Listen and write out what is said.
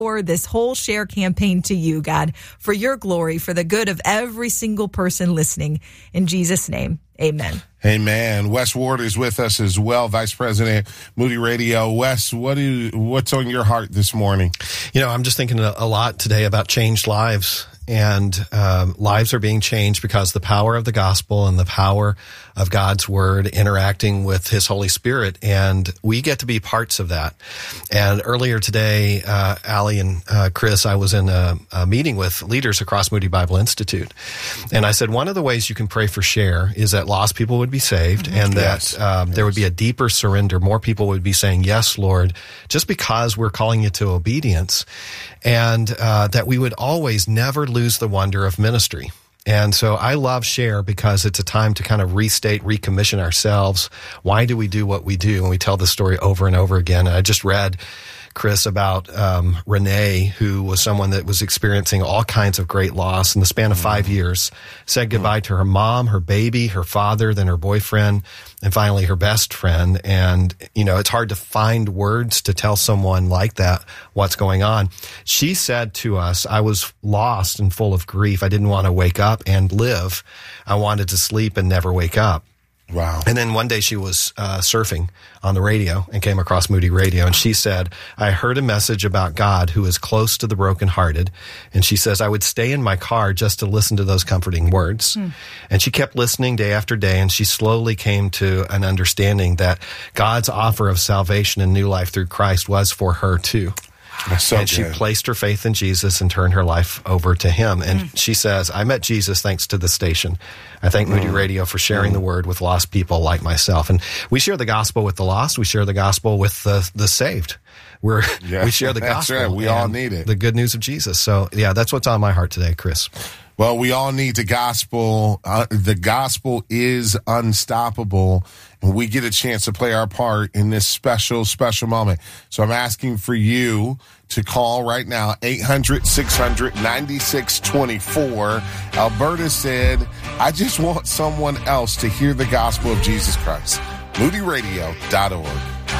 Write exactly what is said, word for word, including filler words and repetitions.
Or this whole share campaign to you, God, for your glory, for the good of every single person listening. In Jesus' name, amen. Amen. Wes Ward is with us as well, Vice President, Moody Radio. Wes, what do you, what's on your heart this morning? You know, I'm just thinking a lot today about changed lives. And um, lives are being changed because the power of the gospel and the power of God's word interacting with his Holy Spirit. And we get to be parts of that. And earlier today, uh, Allie and uh, Chris, I was in a, a meeting with leaders across Moody Bible Institute. And I said, one of the ways you can pray for share is that lost people would be saved mm-hmm. and yes. that um, yes. there would be a deeper surrender. More people would be saying, yes, Lord, just because we're calling you to obedience. And uh, that we would always never lose the wonder of ministry. And so I love Share because it's a time to kind of restate, recommission ourselves. Why do we do what we do? And we tell the story over and over again. And I just read, Chris, about um, Renee, who was someone that was experiencing all kinds of great loss in the span of five years, said goodbye to her mom, her baby, her father, then her boyfriend, and finally her best friend. And, you know, it's hard to find words to tell someone like that what's going on. She said to us, I was lost and full of grief. I didn't want to wake up and live. I wanted to sleep and never wake up. Wow. And then one day she was uh, surfing on the radio and came across Moody Radio. And she said, I heard a message about God who is close to the brokenhearted. And she says, I would stay in my car just to listen to those comforting words. Hmm. And she kept listening day after day. And she slowly came to an understanding that God's offer of salvation and new life through Christ was for her too. So and she good. placed her faith in Jesus and turned her life over to him. And mm. she says, I met Jesus thanks to the station. I thank mm. Moody Radio for sharing mm. the word with lost people like myself. And we share the gospel with the lost. We share the gospel with the, the saved. We're, yeah, we share the gospel. Right. We all need it. The good news of Jesus. So, yeah, that's what's on my heart today, Chris. Well, we all need the gospel. Uh, the gospel is unstoppable, and we get a chance to play our part in this special, special moment. So I'm asking for you to call right now, eight hundred, six hundred, ninety-six twenty-four. Alberta said, I just want someone else to hear the gospel of Jesus Christ. Moody Radio dot org.